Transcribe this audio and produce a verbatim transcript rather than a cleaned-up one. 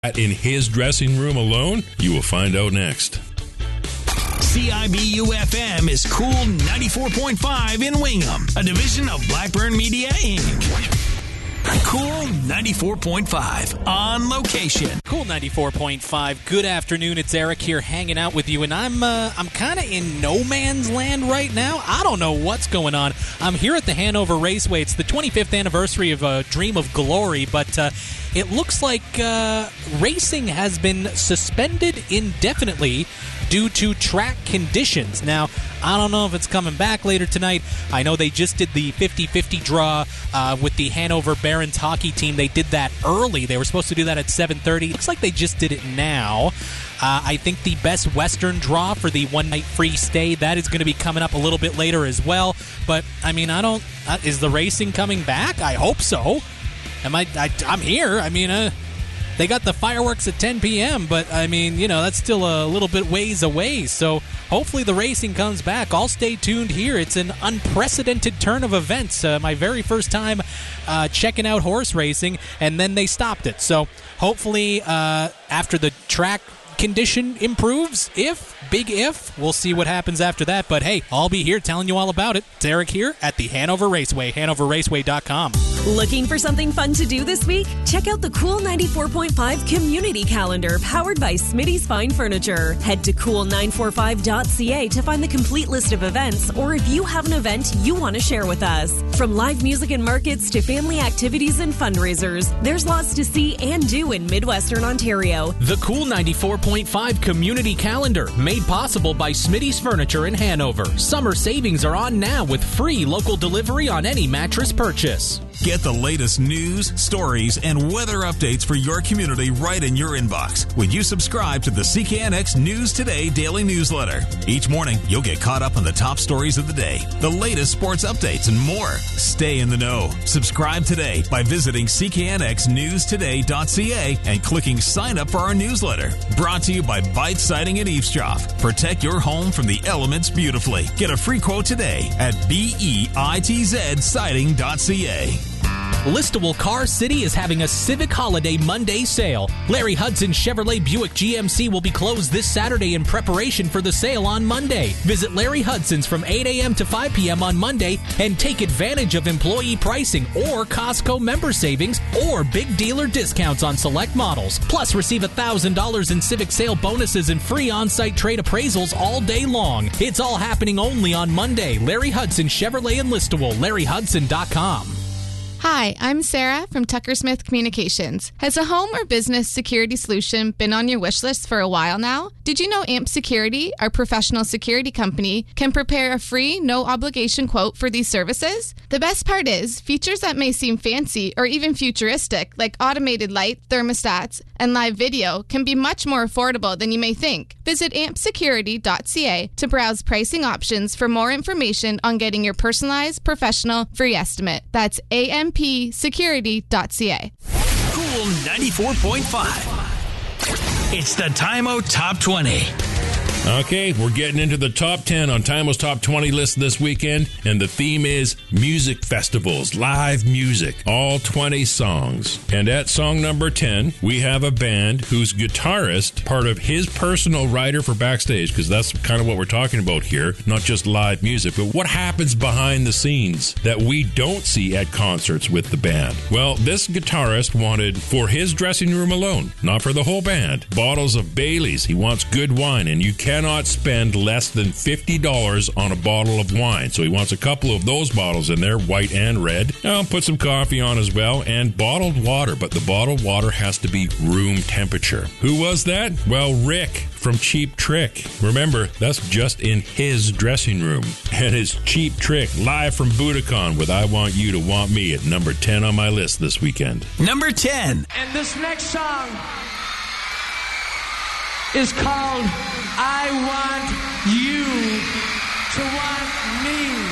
in his dressing room alone? You will find out next. C I B U F M is Cool ninety-four point five in Wingham, a division of Blackburn Media, Incorporated. Cool ninety-four point five on location. Cool ninety-four point five. Good afternoon. It's Eric here hanging out with you, and I'm uh, I'm kind of in no man's land right now. I don't know what's going on. I'm here at the Hanover Raceway. It's the twenty-fifth anniversary of uh, Dream of Glory, but uh, it looks like uh, racing has been suspended indefinitely due to track conditions. Now, I don't know if it's coming back later tonight. I know they just did the fifty-fifty draw uh, with the Hanover Barons hockey team. They did that early. They were supposed to do that at seven thirty. Looks like they just did it now. Uh, I think the Best Western draw for the one-night free stay, that is going to be coming up a little bit later as well. But, I mean, I don't... Uh, is the racing coming back? I hope so. Am I, I, I'm here. I mean... Uh, They got the fireworks at ten p.m., but, I mean, you know, that's still a little bit ways away. So hopefully the racing comes back. I'll stay tuned here. It's an unprecedented turn of events. Uh, my very first time uh, checking out horse racing, and then they stopped it. So hopefully uh, after the track condition improves, if, big if, we'll see what happens after that. But hey, I'll be here telling you all about it. It's Eric here at the Hanover Raceway, hanover raceway dot com. Looking for something fun to do this week? Check out the Cool ninety-four point five Community Calendar powered by Smitty's Fine Furniture. Head to cool nine four five dot c a to find the complete list of events, or if you have an event you want to share with us. From live music and markets to family activities and fundraisers, there's lots to see and do in Midwestern Ontario. The Cool ninety-four point five Community Calendar, made possible by Smitty's Furniture in Hanover. Summer savings are on now with free local delivery on any mattress purchase. Get the latest news, stories, and weather updates for your community right in your inbox when you subscribe to the C K N X News Today daily newsletter. Each morning, you'll get caught up on the top stories of the day, the latest sports updates, and more. Stay in the know. Subscribe today by visiting c k n x news today dot c a and clicking sign up for our newsletter. Brought to you by Bite Siding and Eavesdrop. Protect your home from the elements beautifully. Get a free quote today at bitz siding dot c a. Listowel Car City is having a Civic Holiday Monday sale. Larry Hudson Chevrolet Buick G M C will be closed this Saturday in preparation for the sale on Monday. Visit Larry Hudson's from eight a.m. to five p.m. on Monday and take advantage of employee pricing or Costco member savings or big dealer discounts on select models. Plus, receive one thousand dollars in Civic sale bonuses and free on-site trade appraisals all day long. It's all happening only on Monday. Larry Hudson Chevrolet in Listowel, larry hudson dot com. Hi, I'm Sarah from Tucker Smith Communications. Has a home or business security solution been on your wish list for a while now? Did you know A M P Security, our professional security company, can prepare a free, no-obligation quote for these services? The best part is, features that may seem fancy or even futuristic, like automated light, thermostats, and live video, can be much more affordable than you may think. Visit a m p security dot c a to browse pricing options for more information on getting your personalized, professional, free estimate. That's a m p security dot c a. Cool ninety-four point five. It's the Time-O Top twenty. Okay, we're getting into the top ten on Time-O's Top twenty list this weekend, and the theme is music festivals, live music, all twenty songs. And at song number ten, we have a band whose guitarist, part of his personal writer for backstage, because that's kind of what we're talking about here, not just live music, but what happens behind the scenes that we don't see at concerts with the band. Well, this guitarist wanted, for his dressing room alone, not for the whole band, bottles of Baileys. He wants good wine, and you can't cannot spend less than fifty dollars on a bottle of wine. So he wants a couple of those bottles in there, white and red. I'll put some coffee on as well, and bottled water, but the bottled water has to be room temperature. Who was that? Well, Rick from Cheap Trick. Remember, that's just in his dressing room. And his Cheap Trick, live from Budokan with I Want You to Want Me at number ten on my list this weekend. Number ten. And this next song is called I Want You to Want Me.